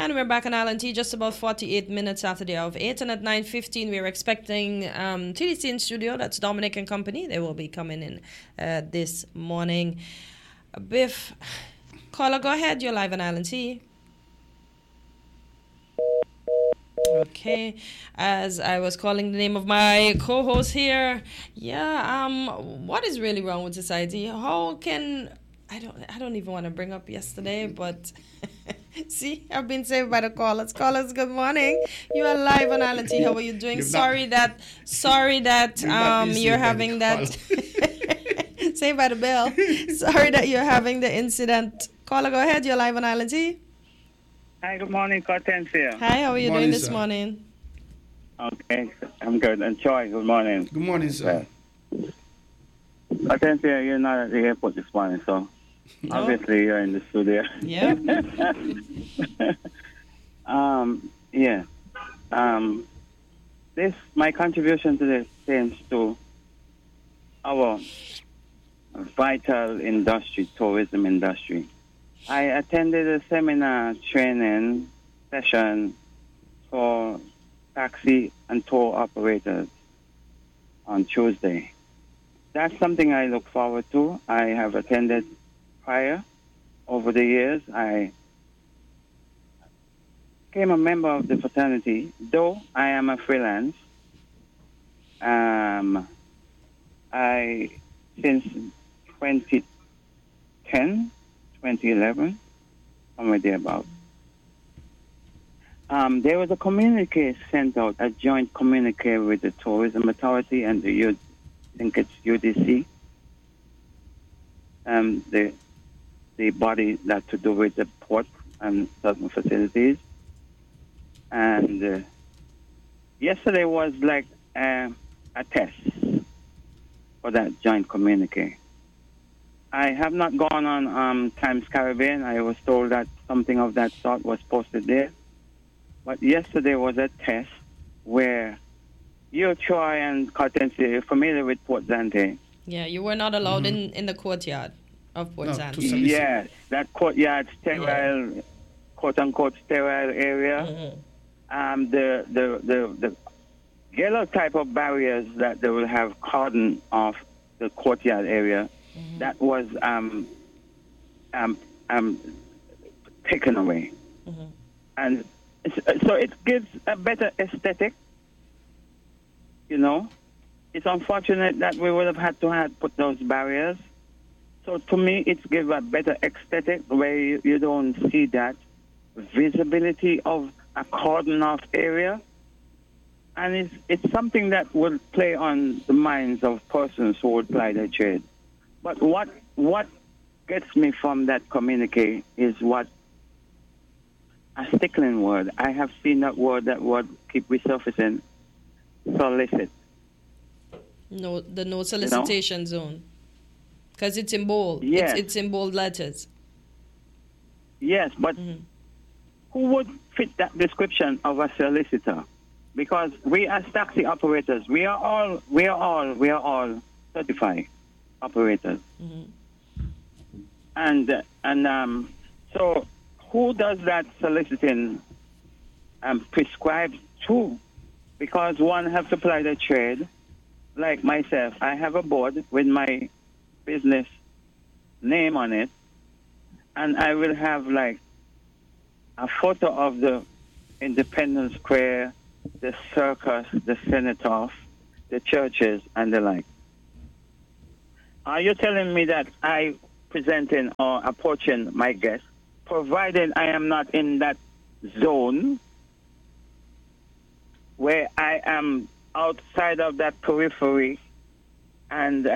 And we're back on Island T just about 48 minutes after the hour of 8. And at 9:15, we're expecting TDC in studio. That's Dominic and Company. They will be coming in this morning. Biff, caller, go ahead. You're live on Island T. Okay, as I was calling the name of my co-host here, what is really wrong with society? How can I don't even want to bring up yesterday, but see, I've been saved by the callers. Callers, good morning. You are live on Island T. How are you doing? Sorry that you're having that saved by the bell. Sorry that you're having the incident. Caller, go ahead. You're live on Island T. Hi, good morning, Hortensia. Hi, how are you doing this morning? Okay, I'm good. And Troy, good morning. Good morning, sir. Hortensia, you're not at the airport this morning, so obviously you're in the studio. Yeah. My contribution to this pertains to our vital industry, tourism industry. I attended a seminar training session for taxi and tour operators on Tuesday. That's something I look forward to. I have attended prior. Over the years, I became a member of the fraternity, though I am a freelance. Since 2010, 2011, somewhere thereabout. There was a communique sent out, a joint communique with the Tourism Authority and I think it's UDC, the body that to do with the port and certain facilities. And yesterday was like a test for that joint communique. I have not gone on Times Caribbean. I was told that something of that sort was posted there. But yesterday was a test where you, Troy, and Hortensia, you're familiar with Port Zante. Yeah, you were not allowed in the courtyard of Port Zante. Yes, that courtyard sterile, quote-unquote sterile area. The yellow type of barriers that they will have cordon off the courtyard area. That was taken away. And so it gives a better aesthetic, you know. It's unfortunate that we would have had to put those barriers. So to me, it gives a better aesthetic where you don't see that visibility of a cordon off area. And it's something that will play on the minds of persons who would ply their trade. But what gets me from that communique is what a stickling word. I have seen that word keep resurfacing. Solicit. No solicitation zone. Because it's in bold. Yes. It's in bold letters. Yes, but who would fit that description of a solicitor? Because we as taxi operators, we are all certified operators. And so who does that soliciting prescribe to? Because one has to apply the trade. Like myself, I have a board with my business name on it, and I will have like a photo of the Independence Square, the circus, the Cenotaph, the churches, and the like. Are you telling me that I presenting or approaching my guests, provided I am not in that zone where I am outside of that periphery and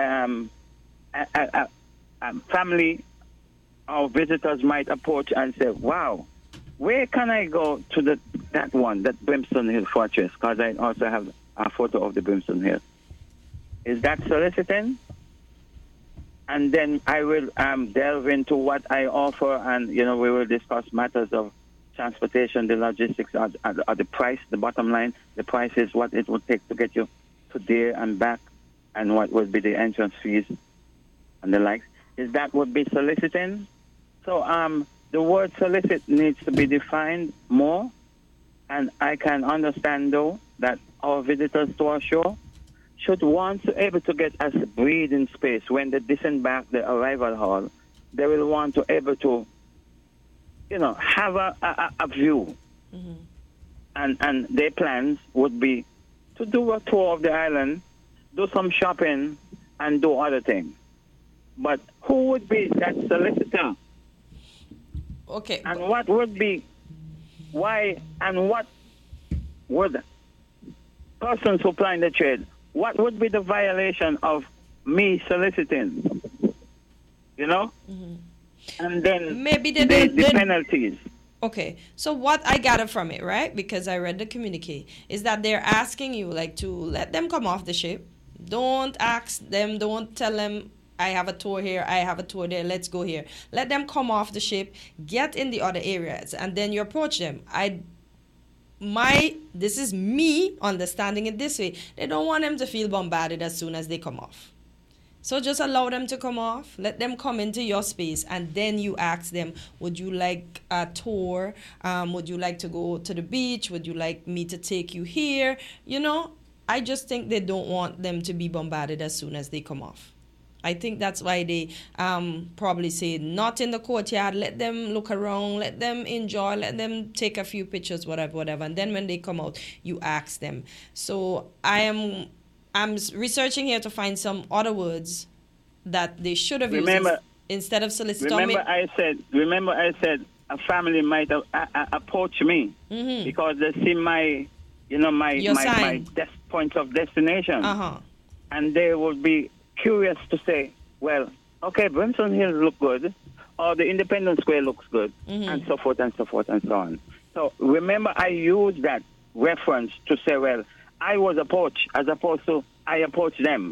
family or visitors might approach and say, wow, where can I go to that Brimstone Hill Fortress? Because I also have a photo of the Brimstone Hill. Is that soliciting? And then I will delve into what I offer, and we will discuss matters of transportation, the logistics, or the price, the bottom line. The price is what it would take to get you to there and back, and what would be the entrance fees and the likes. Is that would be soliciting? So the word solicit needs to be defined more, and I can understand though that our visitors to our show should want to able to get a breathing space when they disembark the arrival hall. They will want to able to, have a view, and their plans would be to do a tour of the island, do some shopping, and do other things. But who would be that solicitor? Okay. And what would be, why, and what would persons supplying the trade, what would be the violation of me soliciting? And then maybe the penalties. Okay, so what I gathered from it, right, because I read the communique, is that they're asking you, like, to let them come off the ship. Don't ask them, don't tell them, I have a tour here, I have a tour there, let's go here. Let them come off the ship, get in the other areas, and then you approach them. This is me understanding it this way. They don't want them to feel bombarded as soon as they come off. So just allow them to come off, let them come into your space, and then you ask them, would you like a tour? Would you like to go to the beach? Would you like me to take you here? I just think they don't want them to be bombarded as soon as they come off. I think that's why they probably say not in the courtyard. Let them look around, let them enjoy, let them take a few pictures, whatever. And then when they come out, you ask them. So I'm researching here to find some other words that they should have used instead of solicitor. Remember I said a family might approach me because they see my point of destination, and they would be curious to say, well, okay, Brimstone Hill look good, or the Independence Square looks good, and so forth and so forth and so on. So remember, I used that reference to say, well, I was approached as opposed to I approached them.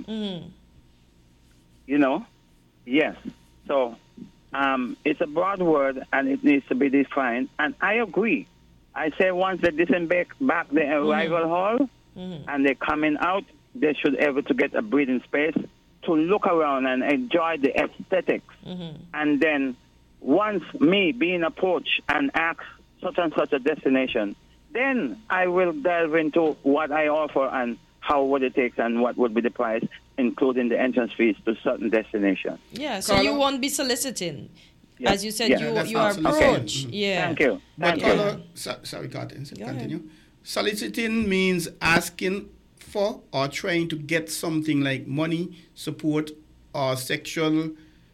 Yes. So it's a broad word and it needs to be defined. And I agree. I say once they disembark back the arrival hall and they're coming out, they should be able to get a breathing space to look around and enjoy the aesthetics. And then once me being approached and asked such and such a destination, then I will delve into what I offer and how would it take and what would be the price, including the entrance fees to certain destinations. Yeah, so you won't be soliciting. Yes. As you said, you are soliciting. approached. Yeah. Thank you. But sorry, continue. Soliciting means asking for or trying to get something like money, support, or sexual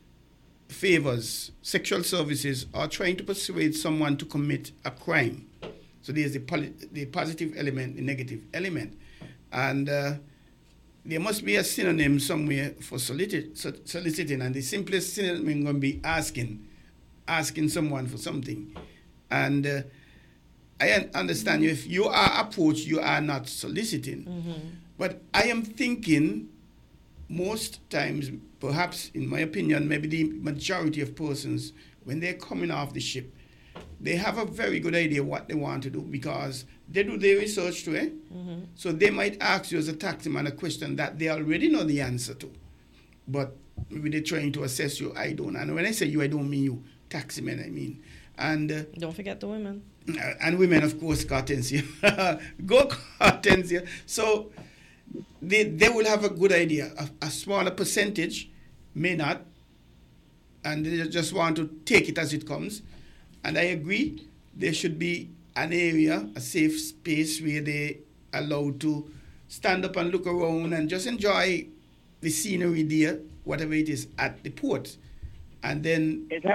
favors, sexual services, or trying to persuade someone to commit a crime. So there's the positive element, the negative element. And there must be a synonym somewhere for soliciting. And the simplest synonym is going to be asking someone for something. And I understand you. If you are approached, you are not soliciting. But I am thinking most times, perhaps in my opinion, maybe the majority of persons, when they're coming off the ship, they have a very good idea what they want to do because they do their research too. So they might ask you as a taximan a question that they already know the answer to. But maybe they're trying to assess you. I don't. And when I say you, I don't mean you. Taximen, I mean. And don't forget the women. And women, of course, Hortensia. Go Hortensia. So they will have a good idea. A smaller percentage may not. And they just want to take it as it comes. And I agree, there should be an area, a safe space where they are allowed to stand up and look around and just enjoy the scenery there, whatever it is, at the port. And then